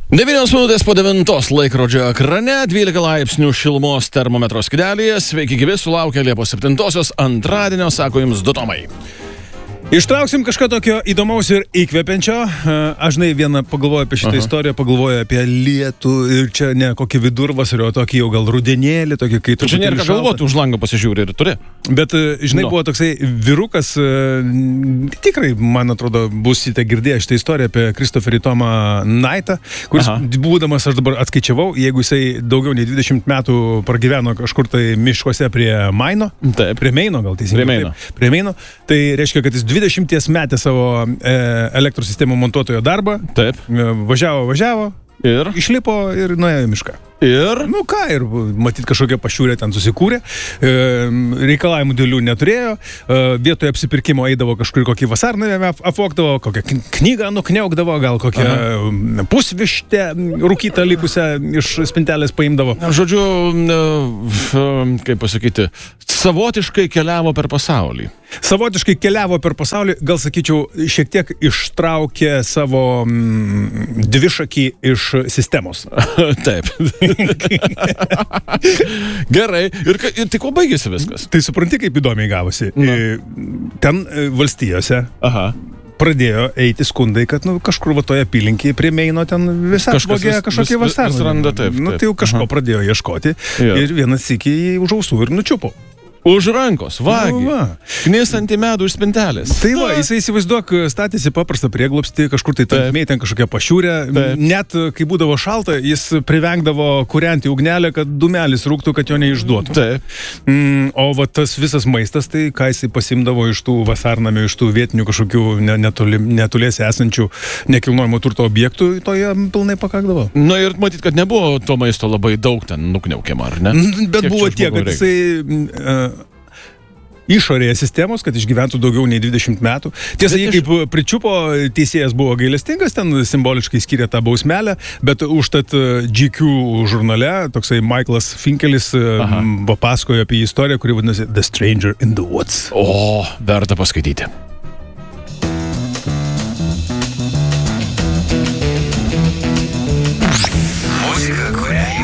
9 minutės po 9 laikrodžio ekrane, 12 laipsnių šilumos termometro skydelėje. Sveiki gyvi, sulaukia Liepos 7-osios antradienio, sako jums du Tomai. Ištrauksim kažką tokio įdomaus ir įkvepiančio. Aš žinai, vieną pagalvoju apie šitą istoriją, pagalvoju apie lietų ir čia ne kokį vidurvasario, o tokį jau gal rudenėlį, tokį kai tu... Čia nėra ką galvoti, už langą pasižiūri ir turi. Bet, žinai, buvo toksai vyrukas, tikrai, man atrodo, būsite girdėję šitą istoriją apie Christopherį Tomą Knightą, kuris, būdamas, aš dabar atskaičiavau, jeigu jisai daugiau nei 20 metų pragyveno kažkur tai miškuose prie Maino, prie Meino, gal teisingai, prie Meino, tai reiškia, kad jis 20 metė savo elektros sistemų montuotojo darbą. Taip. Važiavo. Ir? Išlipo ir nuėjo į mišką. Ir? Nu ką, ir matyt kažkokia pašiūrė ten susikūrė, reikalavimų dėlių neturėjo, vietoje apsipirkimo eidavo kažkur kokį vasarnavę apvogdavo, kokią knygą nukniaukdavo, gal kokią pusvištę rūkytą likusią iš spintelės paimdavo. Žodžiu, kaip pasakyti, savotiškai keliavo per pasaulį. Savotiškai keliavo per pasaulį, gal sakyčiau, šiek tiek ištraukė savo dvišakį iš sistemos. Taip. Gerai. Ir tai kuo baigėsi viskas? Tai supranti, kaip įdomiai gavosi. Ten valstijose pradėjo eiti skundai, kad kažkur va toje apylinkėje prie Meino ten visą blogėja kažkokie vasarnavę. Tai jau kažko pradėjo ieškoti ir vienas sykį jį už ausų ir nučiupo. Už rankos, vagi, knisantį medų iš spintelės. Tai va, jisai įsivaizduok, statėsi paprastą prieglobstį, kažkur tai tankmėj, ten kažkokią pašiūrę. Net kai būdavo šalta, jis privengdavo kūrenti ugnelę, kad dūmelis rūktų, kad jo neišduotų. Taip. O va tas visas maistas, tai ką jisai pasimdavo iš tų vasarnamių, iš tų vietinių kažkokių netoliese esančių nekilnojamo turto objektų, to jam pilnai pakakdavo. Na ir matyt, kad nebuvo to maisto labai daug ten nukniaukiama, ar ne? Bet buvo tiek, kad jisai išorėje sistemos, kad išgyventų daugiau nei 20 metų. Tiesa, jį kaip pričiupo, teisėjas buvo gailestingas, ten simboliškai skyrė tą bausmelę, bet užtat GQ žurnale toksai Michaelas Finkelis papasakojo apie istoriją, kuri vadinasi The Stranger in the Woods. O, verta paskaityti.